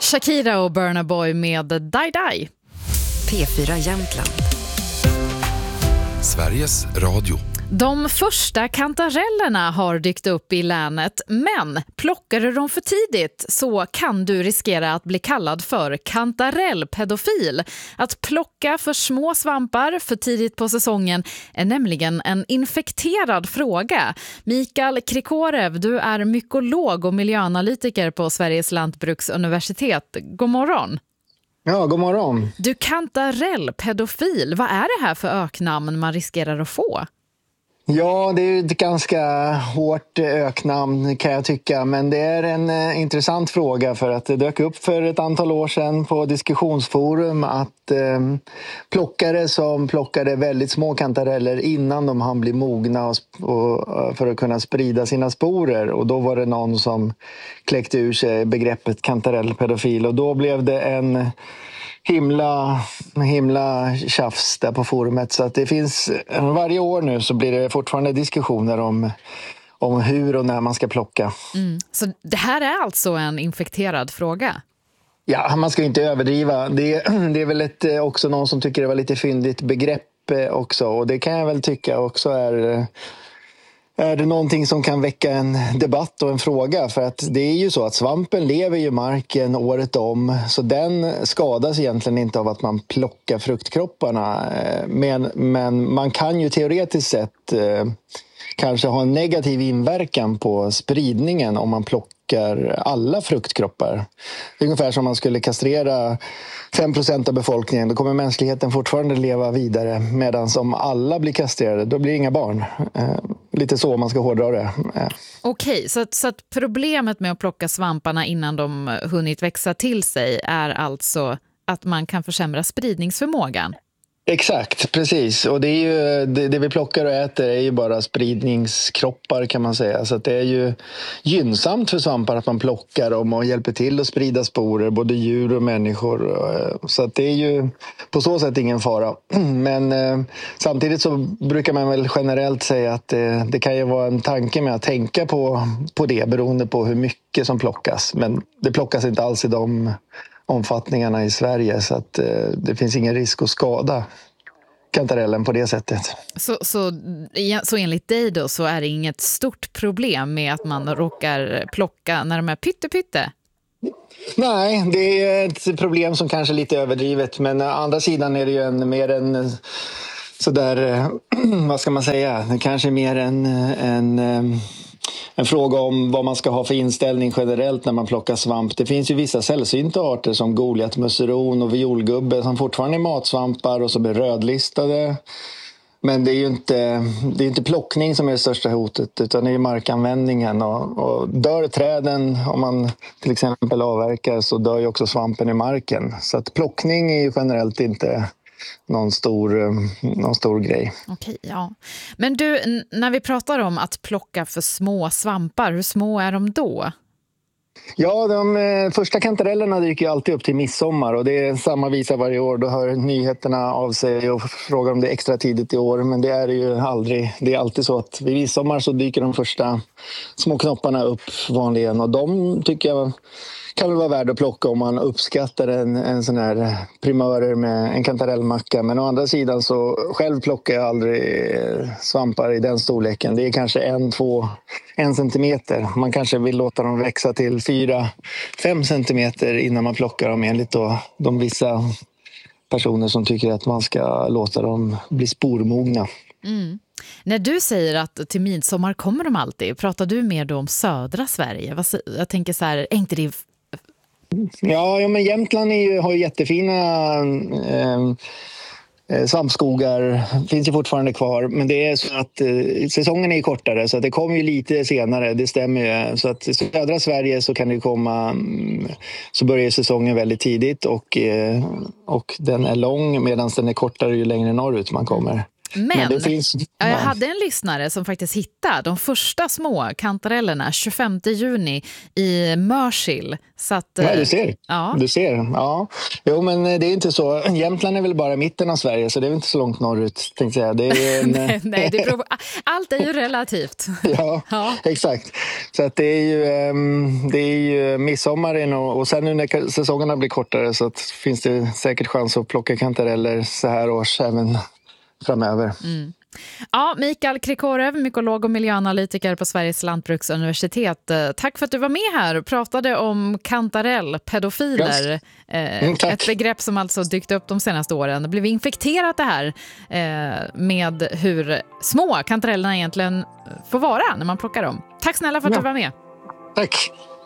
Shakira och Burna Boy med Die Die. P4 Jämtland. Sveriges Radio. De första kantarellerna har dykt upp i länet, men plockar du dem för tidigt så kan du riskera att bli kallad för kantarellpedofil. Att plocka för små svampar för tidigt på säsongen är nämligen en infekterad fråga. Mikael Krikorev, du är mykolog och miljöanalytiker på Sveriges lantbruksuniversitet. God morgon. Ja, god morgon. Du, kantarellpedofil, vad är det här för öknamn man riskerar att få? Ja, det är ett ganska hårt öknamn kan jag tycka, men det är en intressant fråga för att det dök upp för ett antal år sedan på diskussionsforum att plockare som plockade väldigt små kantareller innan de hann bli mogna och för att kunna sprida sina sporer, och då var det någon som kläckte ur sig begreppet kantarellpedofil, och då blev det en himla tjafs där på forumet. Så att det finns, varje år nu så blir det fortfarande diskussioner om hur och när man ska plocka. Så det här är alltså en infekterad fråga? Ja, man ska inte överdriva. Det är väl också någon som tycker det var lite fyndigt begrepp också, och det kan jag väl tycka också är det någonting som kan väcka en debatt och en fråga, för att det är ju så att svampen lever i marken året om, så den skadas egentligen inte av att man plockar fruktkropparna, men man kan ju teoretiskt sett kanske ha en negativ inverkan på spridningen om man plockar alla fruktkroppar. Det är ungefär som man skulle kastrera 5% av befolkningen, då kommer mänskligheten fortfarande leva vidare, medan om alla blir kastrerade, då blir det inga barn. Lite så man ska hårdra det. Okej, så att problemet med att plocka svamparna innan de hunnit växa till sig är alltså att man kan försämra spridningsförmågan? Exakt, precis. Och det är ju det vi plockar och äter är ju bara spridningskroppar kan man säga. Så att det är ju gynnsamt för svampar att man plockar dem och hjälper till att sprida sporer, både djur och människor. Så att det är ju på så sätt ingen fara. Men samtidigt så brukar man väl generellt säga att det kan ju vara en tanke med att tänka på det beroende på hur mycket som plockas. Men det plockas inte alls i de omfattningarna i Sverige, så att det finns ingen risk att skada kantarellen på det sättet. Så enligt dig då så är det inget stort problem med att man råkar plocka när de är pytte? Nej, det är ett problem som kanske är lite överdrivet, men å andra sidan är det ju mer en sådär, vad ska man säga, det kanske är mer en fråga om vad man ska ha för inställning generellt när man plockar svamp. Det finns ju vissa sällsynta arter som goliatmusseron och violgubbe som fortfarande är matsvampar och som är rödlistade. Men det är ju inte plockning som är det största hotet, utan det är markanvändningen. Och dör träden, om man till exempel avverkar, så dör ju också svampen i marken. Så att plockning är ju generellt inte någon stor grej. Okej, ja. Men du, när vi pratar om att plocka för små svampar, hur små är de då? Ja, de första kantarellerna dyker ju alltid upp till midsommar, och det är samma visa varje år. Då hör nyheterna av sig och frågar om det är extra tidigt i år, men det är det ju aldrig. Det är alltid så att vid midsommar så dyker de första små knopparna upp vanligen, och de tycker jag kan väl vara värd att plocka om man uppskattar en sån här primörer med en kantarellmacka. Men å andra sidan så själv plockar jag aldrig svampar i den storleken. Det är kanske 1 centimeter. Man kanske vill låta dem växa till 4-5 centimeter innan man plockar dem, enligt då de vissa personer som tycker att man ska låta dem bli spormogna. Mm. När du säger att till midsommar kommer de alltid, pratar du mer då om södra Sverige? Jag tänker så här, är inte det... Ja, men Jämtland har ju jättefina svampskogar, finns ju fortfarande kvar, men det är så att säsongen är kortare, så att det kommer ju lite senare, det stämmer ju. Så att i södra Sverige så kan det komma, så börjar säsongen väldigt tidigt och den är lång, medan den är kortare ju längre norrut man kommer. Men det finns, jag hade en lyssnare som faktiskt hittade de första små kantarellerna 25 juni i Mörsil. Så att, ja, du ser. Ja. Du ser. Ja. Jo, men det är inte så. Jämtland är väl bara mitten av Sverige, så det är väl inte så långt norrut, tänkte jag. Det är en... Nej, det beror... allt är ju relativt. Ja, exakt. Så att det är ju midsommar och sen nu när säsongerna blir kortare så att finns det säkert chans att plocka kantareller så här års även framöver. Ja, Mikael Krikorev, mykolog och miljöanalytiker på Sveriges lantbruksuniversitet. Tack för att du var med här och pratade om kantarellpedofiler. Ett begrepp som alltså dykt upp de senaste åren. Det blev infekterat det här med hur små kantarellerna egentligen får vara när man plockar dem. Tack snälla för att du var med. Tack.